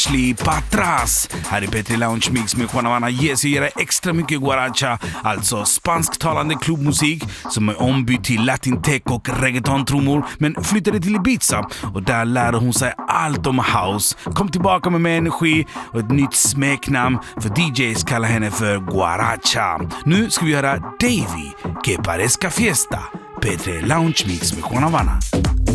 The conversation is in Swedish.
Patras. Här är Petri Lounge Mix med Juan Havana ger sig göra extra mycket guaracha, alltså spansktalande klubbmusik som är ombytt till latin tech och reggaeton-trummor, men flyttade till Ibiza och där lärde hon sig allt om house. Kom tillbaka med mer energi och ett nytt smeknamn, för DJs kallar henne för guaracha. Nu ska vi höra Davy, Que Parezca Fiesta, Petri Lounge Mix med Juan Havana.